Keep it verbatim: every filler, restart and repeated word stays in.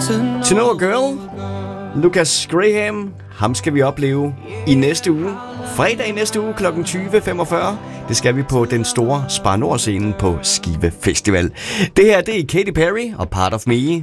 To Know a Girl. Lucas Graham, ham skal vi opleve i næste uge. Fredag i næste uge klokken tyve femogfyrre. Det skal vi på den store Spar Nord-scenen på Skive Festival. Det her, det er Katy Perry og Part of Me.